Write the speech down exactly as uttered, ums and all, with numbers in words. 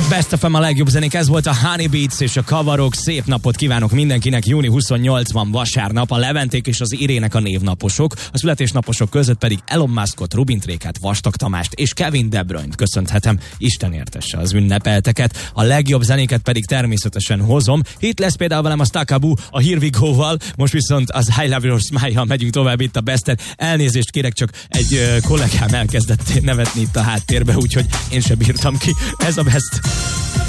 Best ef em a legjobb zenék, ez volt a Honey Beats és a Kavarok. Szép napot kívánok mindenkinek, június huszonnyolcadika van vasárnap, a Leventék és az Irének a névnaposok, a születésnaposok között pedig Elon Muskot, Rubin Tréket, Vastag Tamást és Kevin De Bruyne-t köszönhetem. Isten értesse az ünnepelteket, a legjobb zenéket pedig természetesen hozom. Itt lesz például velem a Stakabu a Here We Go-val, most viszont az I Love Your Smile-jal megyünk tovább itt a Best-en. Elnézést kérek, csak egy uh, kollégám elkezdett nevetni itt a háttérbe, úgyhogy én sem bírtam ki. Ez a Best.